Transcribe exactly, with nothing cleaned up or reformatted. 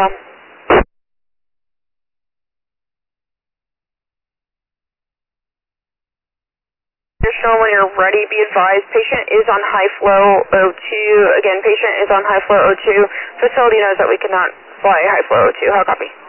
problem. Additional, when you're ready, be advised, patient is on high flow O two. Again, patient is on high flow O two. Facility knows that we cannot fly high flow O two. How copy?